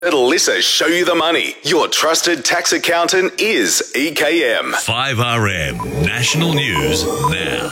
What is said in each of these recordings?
Let Alyssa show you the money. Your trusted tax accountant is EKM. 5RM National News now.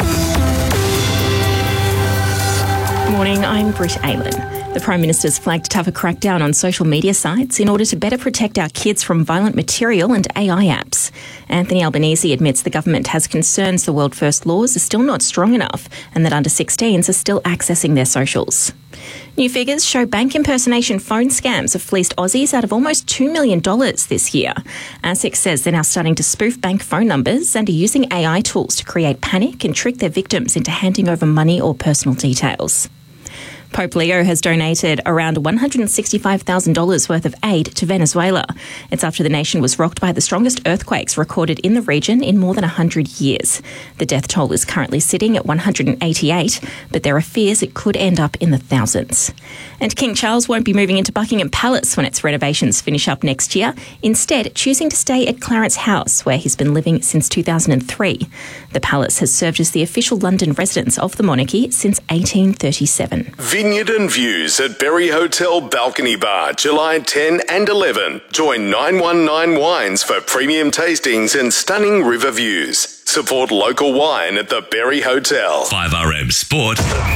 Morning, I'm Britt Aylan. The Prime Minister's flagged tougher crackdown on social media sites in order to better protect our kids from violent material and AI apps. Anthony Albanese admits the government has concerns the World First laws are still not strong enough and that under 16s are still accessing their socials. New figures show bank impersonation phone scams have fleeced Aussies out of almost $2 million this year. ASIC says they're now starting to spoof bank phone numbers and are using AI tools to create panic and trick their victims into handing over money or personal details. Pope Leo has donated around $165,000 worth of aid to Venezuela. It's after the nation was rocked by the strongest earthquakes recorded in the region in more than 100 years. The death toll is currently sitting at 188, but there are fears it could end up in the thousands. And King Charles won't be moving into Buckingham Palace when its renovations finish up next year, instead choosing to stay at Clarence House, where he's been living since 2003. The palace has served as the official London residence of the monarchy since 1837. Vineyard and Views at Berry Hotel Balcony Bar, July 10 and 11. Join 919 Wines for premium tastings and stunning river views. Support local wine at the Berry Hotel. 5RM Sport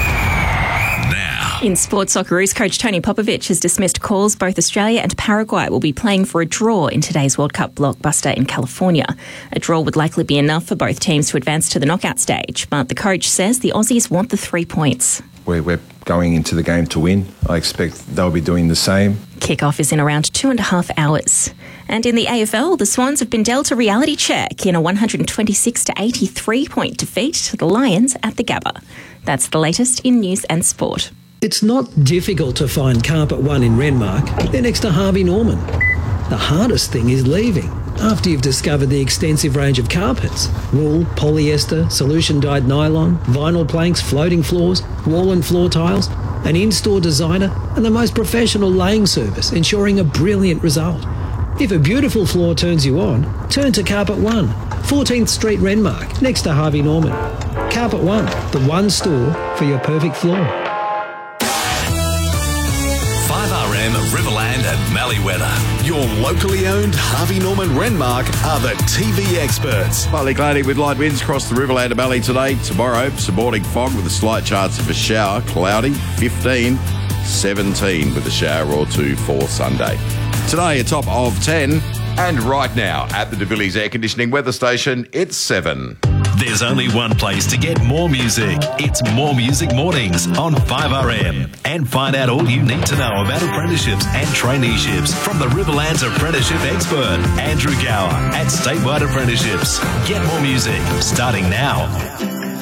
now. In sports, Socceroos coach Tony Popovic has dismissed calls both Australia and Paraguay will be playing for a draw in today's World Cup blockbuster in California. A draw would likely be enough for both teams to advance to the knockout stage, but the coach says the Aussies want the 3 points. We're going into the game to win. I expect they'll be doing the same. Kick-off is in around 2.5 hours. And in the AFL, the Swans have been dealt a reality check in a 126-83 point defeat to the Lions at the Gabba. That's the latest in news and sport. It's not difficult to find Carpet One in Renmark. They're next to Harvey Norman. The hardest thing is leaving. After you've discovered the extensive range of carpets, wool, polyester, solution-dyed nylon, vinyl planks, floating floors, wall and floor tiles, an in-store designer and the most professional laying service, ensuring a brilliant result. If a beautiful floor turns you on, turn to Carpet One, 14th Street Renmark, next to Harvey Norman. Carpet One, the one store for your perfect floor. 5RM Riverland and Malleeweather. Your locally owned Harvey Norman Renmark are the TV experts. Partly cloudy with light winds across the Riverland and Mallee today. Tomorrow, some morning fog with a slight chance of a shower. Cloudy, 15, 17 with a shower or two for Sunday. Today, a top of 10. And right now, at the De Villiers Air Conditioning Weather Station, it's 7. There's only one place to get more music. It's More Music Mornings on 5RM. And find out all you need to know about apprenticeships and traineeships from the Riverland's apprenticeship expert, Andrew Gower at Statewide Apprenticeships. Get more music starting now.